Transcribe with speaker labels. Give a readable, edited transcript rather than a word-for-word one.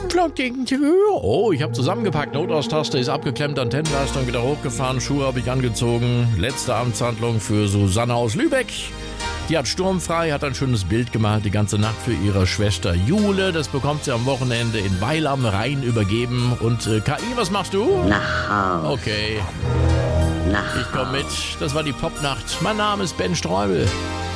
Speaker 1: Oh, ich habe zusammengepackt, Notaus-Taste ist abgeklemmt, Antennenleistung wieder hochgefahren, Schuhe habe ich angezogen. Letzte Amtshandlung für Susanne aus Lübeck. Die hat sturmfrei, hat ein schönes Bild gemalt, die ganze Nacht für ihre Schwester Jule. Das bekommt sie am Wochenende in Weil am Rhein übergeben. Und KI, was machst du?
Speaker 2: Nach Haus.
Speaker 1: Okay, ich komme mit. Das war die Popnacht. Mein Name ist Ben Streubel.